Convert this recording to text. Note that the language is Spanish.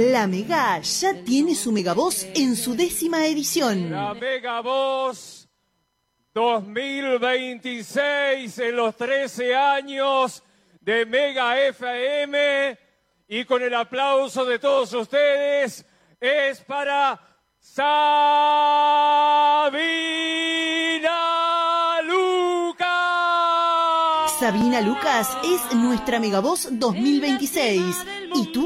La Mega ya tiene su Megavoz en su 10ª edición. La Megavoz 2026 en los 13 años de Mega FM, y con el aplauso de todos ustedes es para Sabina Lucas. Sabina Lucas es nuestra Megavoz 2026. ¿Y tú?